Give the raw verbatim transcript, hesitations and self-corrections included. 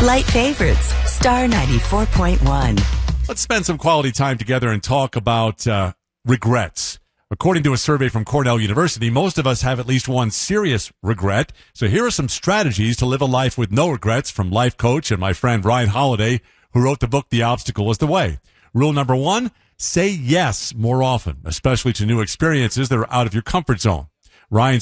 Light favorites, Star ninety-four point one. Let's spend some quality time together and talk about uh, regrets. According to a survey from Cornell University, most of us have at least one serious regret. So here are some strategies to live a life with no regrets from life coach and my friend Ryan Holiday, who wrote the book, The Obstacle is the Way. Rule number one, say yes more often, especially to new experiences that are out of your comfort zone. Ryan